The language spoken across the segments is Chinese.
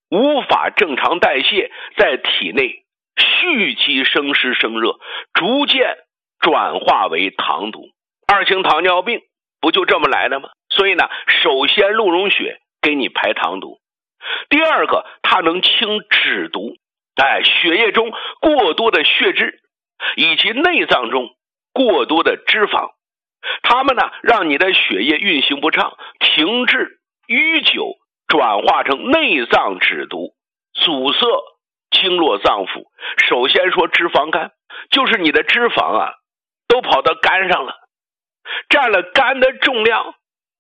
无法正常代谢，在体内蓄积生湿生热，逐渐转化为糖毒。二型糖尿病不就这么来的吗？所以呢，首先鹿茸血给你排糖毒。第二个，它能清脂毒，血液中过多的血脂以及内脏中过多的脂肪，它们呢让你的血液运行不畅，停滞淤久，转化成内脏脂毒，阻塞经络脏腑。首先说脂肪肝，就是你的脂肪啊都跑到肝上了，占了肝的重量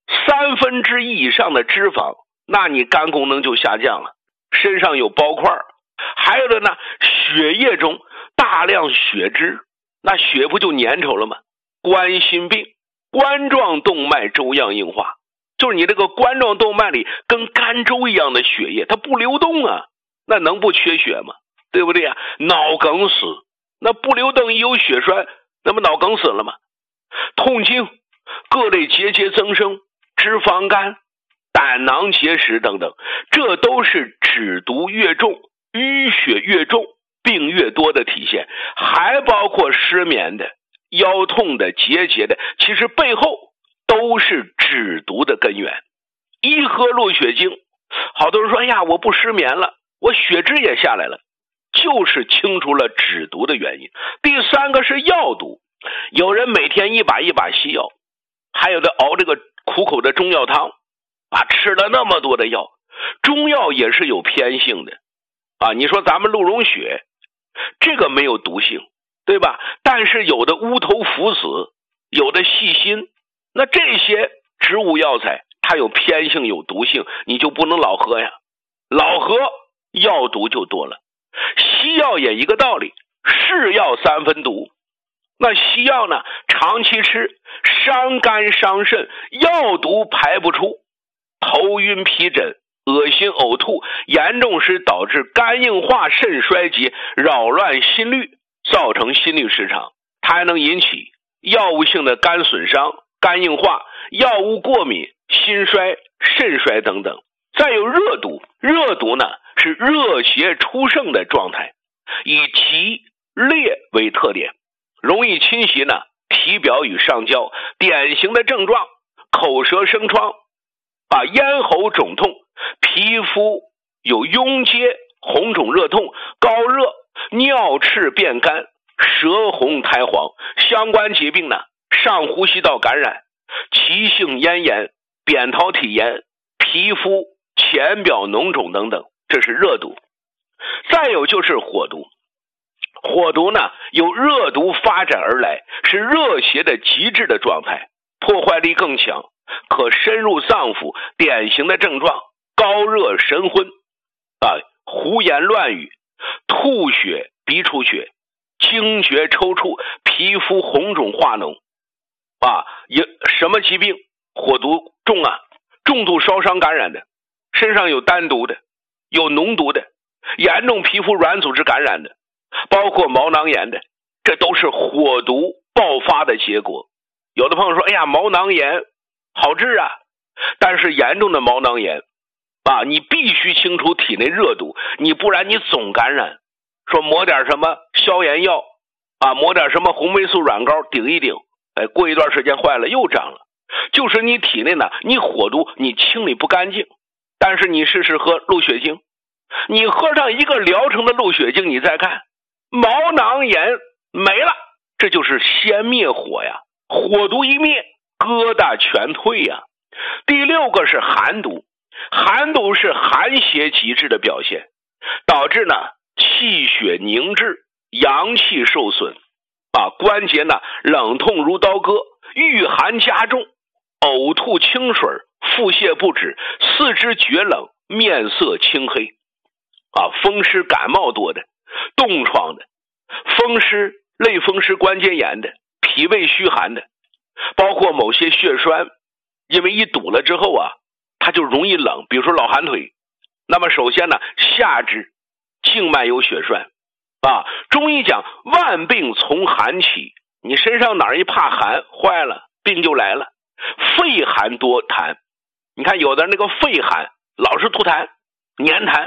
1/3以上的脂肪，那你肝功能就下降了，身上有包块。还有的呢，血液中大量血脂，那血不就粘稠了吗？冠心病，冠状动脉粥样硬化，就是你这个冠状动脉里跟甘粥一样的血液它不流动啊，那能不缺血吗？对不对啊？脑梗死，那不流动一有血栓，那么脑梗死了吗？痛经，各类结节增生，脂肪肝，胆囊结石等等，这都是脂毒越重，淤血越重，病越多的体现。还包括失眠的、腰痛的、结节的，其实背后都是脂毒的根源。一喝鹿血精，好多人说，哎呀，我不失眠了，我血脂也下来了，就是清除了脂毒的原因。第三个是药毒，有人每天一把一把西药，还有的熬这个苦口的中药汤吃了那么多的药。中药也是有偏性的你说咱们鹿茸血这个没有毒性，对吧？但是有的乌头附子，有的细辛，那这些植物药材它有偏性有毒性，你就不能老喝呀，老喝药毒就多了。西药也一个道理，是药3分毒。那西药呢，长期吃伤肝伤肾，药毒排不出，头晕皮疹，恶心呕吐，严重时导致肝硬化、肾衰竭，扰乱心律，造成心律失常。它还能引起药物性的肝损伤、肝硬化、药物过敏、心衰、肾衰等等。再有热毒，热毒呢是热邪出盛的状态，以急烈为特点，容易侵袭呢体表与上焦，典型的症状口舌生疮咽喉肿痛，皮肤有痈疖、红肿热痛、高热、尿赤便干、舌红苔黄。相关疾病呢，上呼吸道感染、急性咽炎、扁桃体炎、皮肤浅表脓肿等等，这是热毒。再有就是火毒，火毒呢由热毒发展而来，是热邪的极致的状态，破坏力更强，可深入脏腑，典型的症状高热神昏胡言乱语、吐血鼻出血、惊厥抽搐、皮肤红肿化脓有什么疾病火毒重重度烧伤感染的，身上有单毒的，有脓毒的，严重皮肤软组织感染的，包括毛囊炎的，这都是火毒爆发的结果。有的朋友说，哎呀，毛囊炎好治但是严重的毛囊炎你必须清除体内热毒，你不然你总感染。说抹点什么消炎药抹点什么红霉素软膏顶一顶，过一段时间坏了又长了，就是你体内呢，你火毒你清理不干净。但是你试试喝鹿血精，你喝上一个疗程的鹿血精，你再看毛囊炎没了，这就是先灭火呀，火毒一灭，疙瘩全退呀。第六个是寒毒，寒毒是寒邪极致的表现，导致呢气血凝滞，阳气受损关节呢冷痛如刀割，遇寒加重，呕吐清水，腹泻不止，四肢厥冷，面色青黑风湿感冒多的，冻疮的，风湿类风湿关节炎的，脾胃虚寒的，包括某些血栓，因为一堵了之后它就容易冷，比如说老寒腿。那么首先呢，下肢静脉有血栓中医讲万病从寒起，你身上哪儿一怕寒坏了，病就来了。肺寒多痰，你看有的那个肺寒老是吐痰、粘痰，